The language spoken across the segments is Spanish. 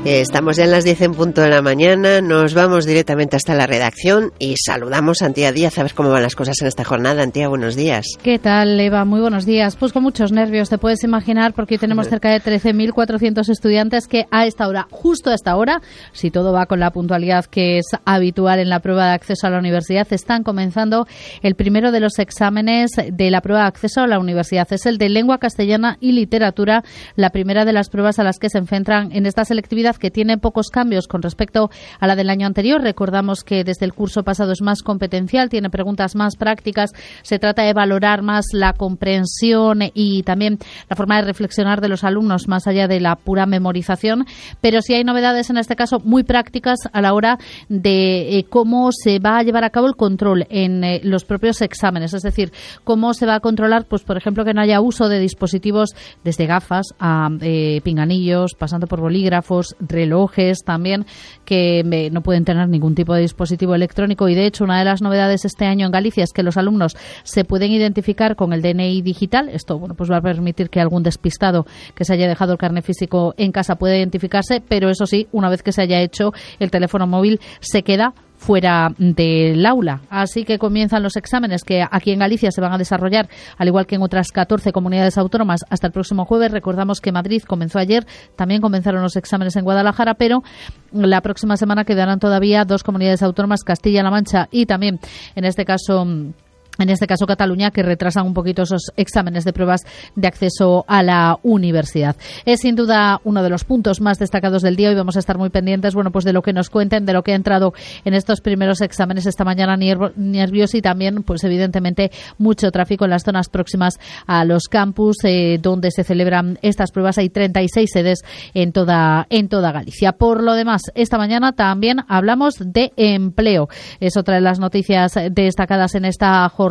Estamos ya en las 10 en punto de la mañana, nos vamos directamente hasta la redacción y saludamos a Antía Díaz a ver cómo van las cosas en esta jornada. Antía, buenos días. ¿Qué tal, Eva? Muy buenos días. Pues con muchos nervios, te puedes imaginar, porque hoy tenemos cerca de 13.400 estudiantes que a esta hora, justo a esta hora, si todo va con la puntualidad que es habitual en la prueba de acceso a la universidad, están comenzando el primero de los exámenes de la prueba de acceso a la universidad. Es el de lengua castellana y literatura, la primera de las pruebas a las que se enfrentan en esta selectividad, que tiene pocos cambios con respecto a la del año anterior. Recordamos que desde el curso pasado es más competencial, tiene preguntas más prácticas, se trata de valorar más la comprensión y también la forma de reflexionar de los alumnos más allá de la pura memorización, pero sí hay novedades en este caso muy prácticas a la hora de cómo se va a llevar a cabo el control en los propios exámenes, es decir, cómo se va a controlar, pues por ejemplo, que no haya uso de dispositivos desde gafas a pinganillos, pasando por bolígrafos, relojes también, que no pueden tener ningún tipo de dispositivo electrónico. Y de hecho, una de las novedades este año en Galicia es que los alumnos se pueden identificar con el DNI digital. Esto, bueno, pues va a permitir que algún despistado que se haya dejado el carné físico en casa pueda identificarse, pero eso sí, una vez que se haya hecho, el teléfono móvil se queda fuera del aula. Así que comienzan los exámenes que aquí en Galicia se van a desarrollar, al igual que en otras 14 comunidades autónomas, hasta el próximo jueves. Recordamos que Madrid comenzó ayer, también comenzaron los exámenes en Guadalajara, pero la próxima semana quedarán todavía 2 comunidades autónomas, Castilla-La Mancha y también, en este caso Cataluña, que retrasan un poquito esos exámenes de pruebas de acceso a la universidad. Es sin duda uno de los puntos más destacados del día. Hoy vamos a estar muy pendientes, bueno, pues de lo que nos cuenten, de lo que ha entrado en estos primeros exámenes esta mañana, nervios y también, pues evidentemente, mucho tráfico en las zonas próximas a los campus donde se celebran estas pruebas. Hay 36 sedes en toda Galicia. Por lo demás, esta mañana también hablamos de empleo. Es otra de las noticias destacadas en esta jornada.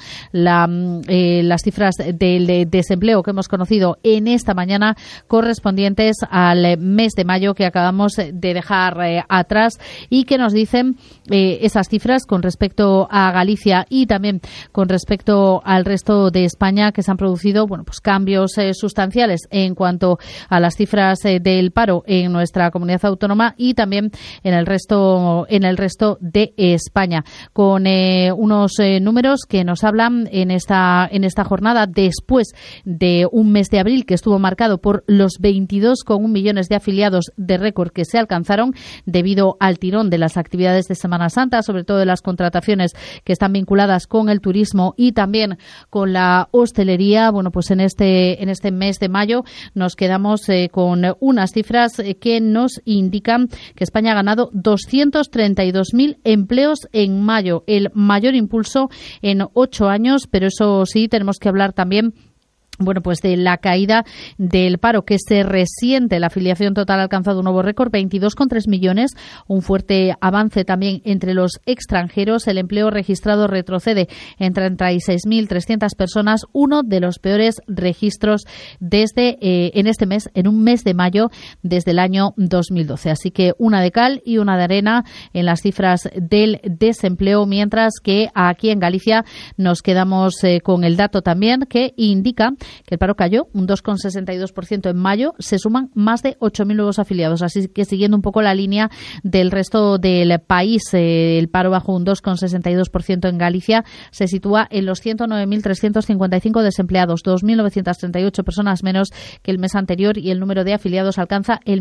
Las cifras del desempleo que hemos conocido en esta mañana, correspondientes al mes de mayo que acabamos de dejar atrás, y que nos dicen esas cifras con respecto a Galicia y también con respecto al resto de España, que se han producido, bueno, pues cambios sustanciales en cuanto a las cifras del paro en nuestra comunidad autónoma y también en el resto de España, con unos números que nos hablan en esta jornada, después de un mes de abril que estuvo marcado por los 22,1 millones de afiliados de récord que se alcanzaron debido al tirón de las actividades de Semana Santa, sobre todo de las contrataciones que están vinculadas con el turismo y también con la hostelería. Bueno, pues en este mes de mayo nos quedamos con unas cifras que nos indican que España ha ganado 232.000 empleos en mayo, el mayor impulso en 8 años, pero eso sí, tenemos que hablar también, bueno, pues de la caída del paro que se resiente. La afiliación total ha alcanzado un nuevo récord, 22,3 millones, un fuerte avance también entre los extranjeros. El empleo registrado retrocede en 36.300 personas, uno de los peores registros desde en un mes de mayo desde el año 2012. Así que una de cal y una de arena en las cifras del desempleo, mientras que aquí en Galicia nos quedamos con el dato también que indica que el paro cayó un 2,62% en mayo. Se suman más de 8.000 nuevos afiliados. Así que, siguiendo un poco la línea del resto del país, el paro bajó un 2,62% en Galicia. Se sitúa en los 109.355 desempleados, 2.938 personas menos que el mes anterior, y el número de afiliados alcanza el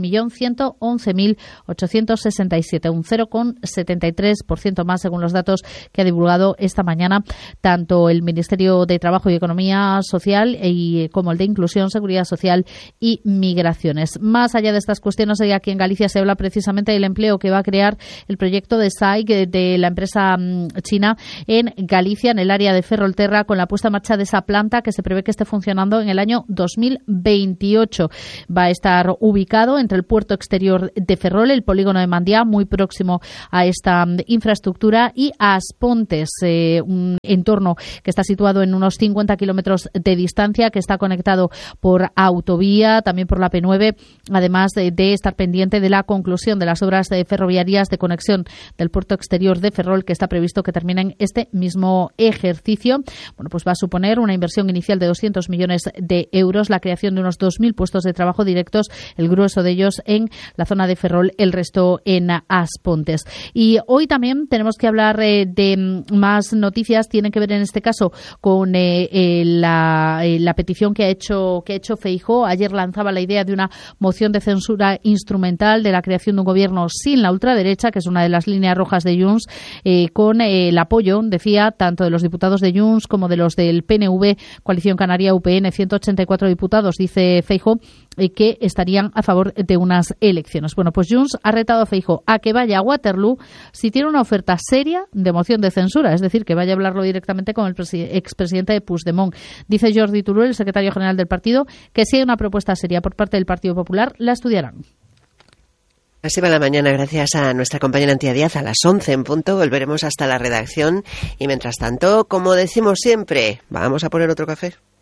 1.111.867, un 0,73% más, según los datos que ha divulgado esta mañana tanto el Ministerio de Trabajo y Economía Social como el de Inclusión, Seguridad Social y Migraciones. Más allá de estas cuestiones, aquí en Galicia se habla precisamente del empleo que va a crear el proyecto de SAIC, de la empresa china, en Galicia, en el área de Ferrolterra, con la puesta en marcha de esa planta que se prevé que esté funcionando en el año 2028. Va a estar ubicado entre el puerto exterior de Ferrol, el polígono de Mandiá, muy próximo a esta infraestructura, y Aspontes, un entorno que está situado en unos 50 kilómetros de distancia, Valencia, que está conectado por autovía, también por la P9, además de estar pendiente de la conclusión de las obras ferroviarias de conexión del puerto exterior de Ferrol, que está previsto que terminen este mismo ejercicio. Bueno, pues va a suponer una inversión inicial de 200 millones de euros, la creación de unos 2.000 puestos de trabajo directos, el grueso de ellos en la zona de Ferrol, el resto en Aspontes. Y hoy también tenemos que hablar de más noticias, tienen que ver en este caso con la petición que ha hecho Feijóo. Ayer lanzaba la idea de una moción de censura instrumental de la creación de un gobierno sin la ultraderecha, que es una de las líneas rojas de Junts, con el apoyo, decía, tanto de los diputados de Junts como de los del PNV, Coalición Canaria UPN, 184 diputados, dice Feijóo, que estarían a favor de unas elecciones. Bueno, pues Junts ha retado a Feijóo a que vaya a Waterloo si tiene una oferta seria de moción de censura, es decir, que vaya a hablarlo directamente con el expresidente de Puigdemont. Dice Jordi Turull, el secretario general del partido, que si hay una propuesta seria por parte del Partido Popular, la estudiarán. Así va la mañana, gracias a nuestra compañera Antía Díaz. A las 11 en punto volveremos hasta la redacción y mientras tanto, como decimos siempre, vamos a poner otro café.